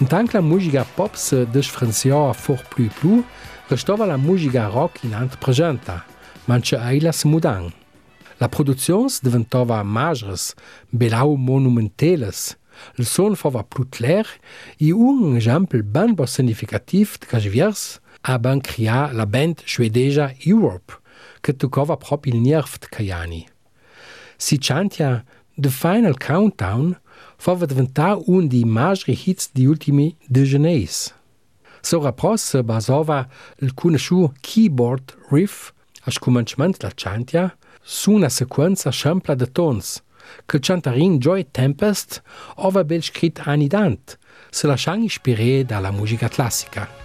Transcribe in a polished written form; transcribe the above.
Intanto la musica pop se differenziava fort più, restava la musica rock in ant presenta, manche eila se mudan. La produzione diventava magres, belau monumentales, il son fava più clair e un esempio ben significativo di Cagiviers a ben creare la band svedesa Europe, che toccava proprio il nervo di Caiani. Si chantia The Final Countdown fava diventare un dei maggiori hits di ultimi decenni. Sovrapros se basava il conosciuto keyboard riff al cominciamento della chantia su una sequenza sempla de tons, che il chantarin Joy Tempest aveva bel scritto anni dant, se lasciando ispirare dalla musica classica.